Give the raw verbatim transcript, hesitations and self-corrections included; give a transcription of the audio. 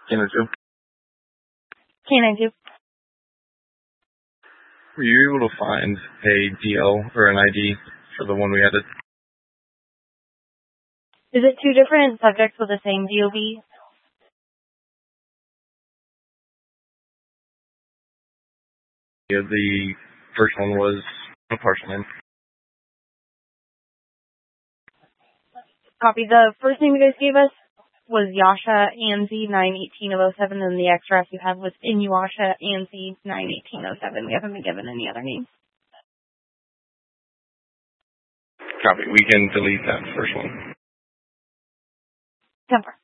Canada two. Canada two. Were you able to find a D L or an I D for the one we added? Is it two different subjects with the same D O B? Yeah, the first one was a partial name. Copy. The first name you guys gave us was Yasha Anzi nine eighteen of oh seven, and the extra you have was Inuasha Anzi nine eighteen oh seven. We haven't been given any other names. Copy. We can delete that first one. ten four.